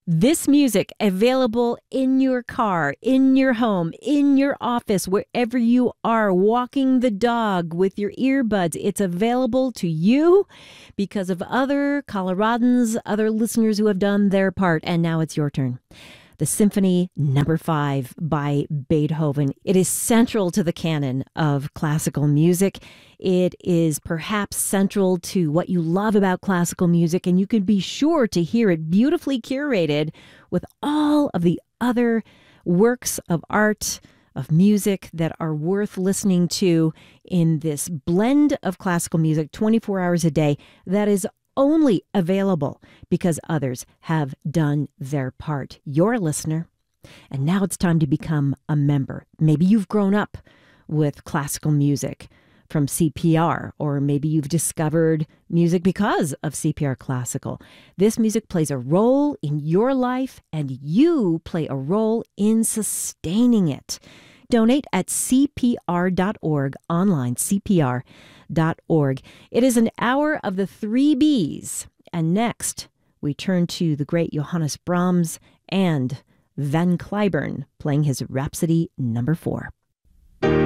This music available in your car, in your home, in your office, wherever you are, walking the dog with your earbuds. It's available to you because of other Coloradans, other listeners who have done their part. And now it's your turn. The Symphony Number 5 by Beethoven. It is central to the canon of classical music. It is perhaps central to what you love about classical music, and you can be sure to hear it beautifully curated with all of the other works of art, of music that are worth listening to in this blend of classical music 24 hours a day that is only available because others have done their part. You're a listener, and now it's time to become a member. Maybe you've grown up with classical music from CPR, or maybe you've discovered music because of CPR Classical. This music plays a role in your life, and you play a role in sustaining it. Donate at CPR.org, online, CPR.org. It is an hour of the three Bs. And next, we turn to the great Johannes Brahms and Van Cliburn playing his Rhapsody Number 4.